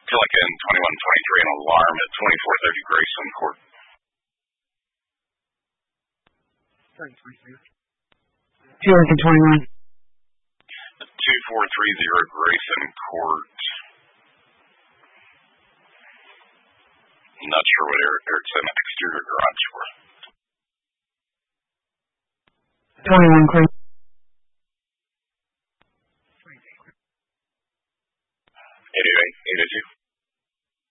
Pelican 2123, an alarm at 2430 Grayson Court. 221. 2430 Grayson Court. I'm not sure what Eric's in the exterior garage for. 21 Grayson.